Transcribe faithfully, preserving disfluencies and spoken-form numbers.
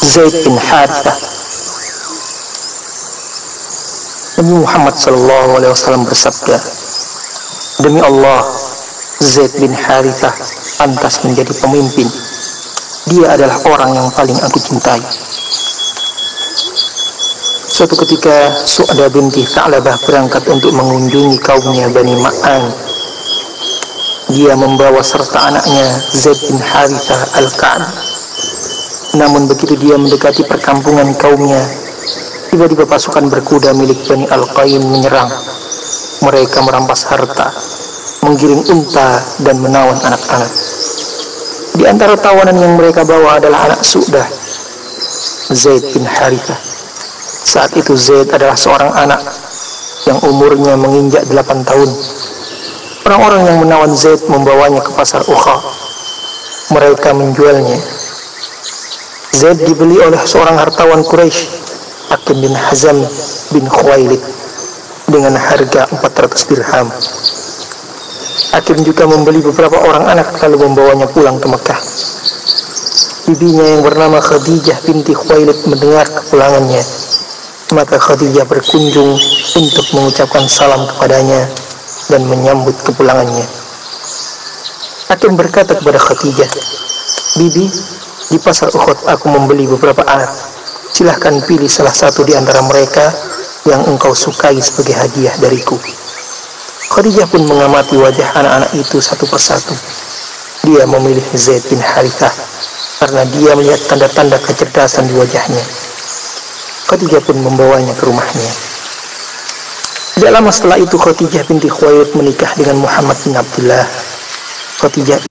Zaid bin Harithah. Nabi Muhammad sallallahu alaihi wasallam bersabda, "Demi Allah, Zaid bin Harithah pantas menjadi pemimpin. Dia adalah orang yang paling aku cintai." Suatu ketika Su'dah binti Tha'labah berangkat untuk mengunjungi kaumnya Bani Ma'an. Dia membawa serta anaknya Zaid bin Harithah Al-Ka'b. Namun begitu dia mendekati perkampungan kaumnya, tiba-tiba pasukan berkuda milik Bani Al-Qaim menyerang. Mereka merampas harta, menggiring unta dan menawan anak-anak. Di antara tawanan yang mereka bawa adalah anak Su'dah, Zaid bin Harithah. Saat itu Zaid adalah seorang anak yang umurnya menginjak delapan tahun. Orang-orang yang menawan Zaid membawanya ke pasar Ukha. Mereka menjualnya. Zaid dibeli oleh seorang hartawan Quraisy, Hakim bin Hazam bin Khuwailid, dengan harga empat ratus dirham. Hakim juga membeli beberapa orang anak lalu membawanya pulang ke Mekah. Bibinya yang bernama Khadijah binti Khuwailid mendengar kepulangannya. Maka Khadijah berkunjung untuk mengucapkan salam kepadanya dan menyambut kepulangannya. Hakim berkata kepada Khadijah, "Bibi, di pasar Uhud aku membeli beberapa anak. Silahkan pilih salah satu di antara mereka yang engkau sukai sebagai hadiah dariku." Khadijah pun mengamati wajah anak-anak itu satu persatu. Dia memilih Zaid bin Harithah karena dia melihat tanda-tanda kecerdasan di wajahnya. Khadijah pun membawanya ke rumahnya. Tidak lama setelah itu Khadijah binti Khuwailid menikah dengan Muhammad bin Abdullah. Khadijah